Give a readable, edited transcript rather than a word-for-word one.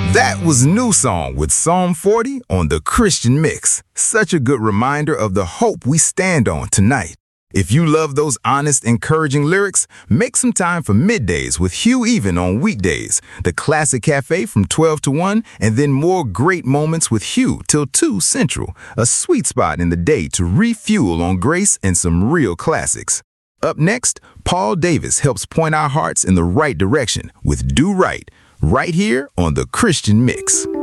That was New Song with Psalm 40 on the Christian Mix. Such a good reminder of the hope we stand on tonight. If you love those honest, encouraging lyrics, make some time for Middays with Hugh Even on weekdays, the Classic Cafe from 12 to 1, and then more great moments with Hugh till 2 Central, a sweet spot in the day to refuel on grace and some real classics. Up next, Paul Davis helps point our hearts in the right direction with Do Right, right here on the Christian Mix.